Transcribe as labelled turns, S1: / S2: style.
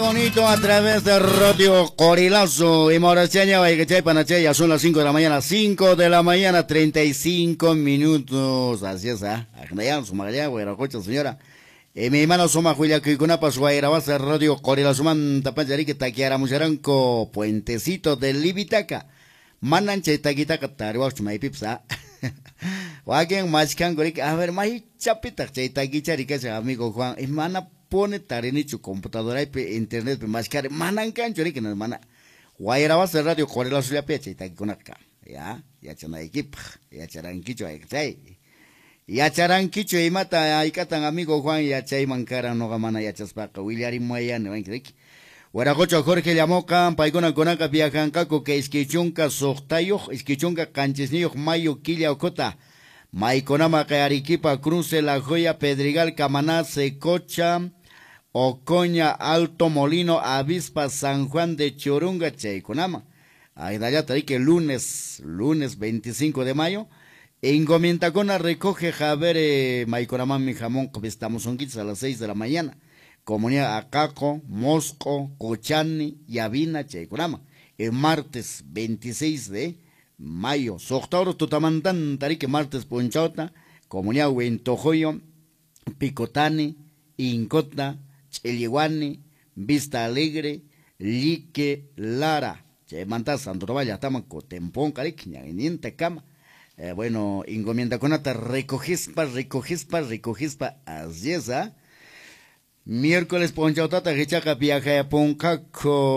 S1: bonito a través de Radio Corilazo y Moracheña, Vallechay, Panacheya. Son las 5 de la mañana, 5 de la mañana, 35 minutos. Así es, ¿ah? Agnayan, Sumagaya, Guayaracocha, señora. Mi hermano Soma Julia Kikunapas, Guayarabasa, Radio Corilazo, Manta Pancharique, Taquiara, Mucharanco, Puentecito de Libitaca. Mananche, Taquitaca, Taruach, Maipipsa. Wagen, Machcan, Goric, a ver, Mai Chapita, Taquicharica, amigo Juan, hermana. Pone tarini su computadora y internet pe más care manan canchori que nos mana guayaraba ser radio corela suya pecha y taki con acá ya chana equipo ya charanquicho ya charanquicho y mata ahí catan amigo Juan ya chay mancara no gamana ya chaspaca William Moya no ven que Guaracocho Jorge llamó campa y con acá viajan caco que esquichunca sohtayo esquichunca canchisnillo mayo quilla ocota Maiconama que Arequipa cruce la joya Pedregal Camaná Secocha Ocoña, Alto Molino, Avispa, San Juan de Chorunga, Cheiconama. Ahí ya te que lunes 25 de mayo. En Gomientacona recoge Javier Maiconama mi jamón, que estamos un a las 6 de la mañana. Comunidad Acaco, Mosco, Cochani, Yavina, Cheiconama. El martes 26 de mayo. Soctauro Tutamantan, Tarique, martes Ponchota, Comunidad Huentojoyo, Picotani, Incota, Chelihuani, Vista Alegre, Lique, Lara, Chemanta, Santo Valla, Tamaco, Tempón, Cariquña, Niente Cama. Bueno, encomienda con ata, recogispa, así es, ¿ah? Miércoles, Ponchautata, Gichaca, Piaja, Poncaco.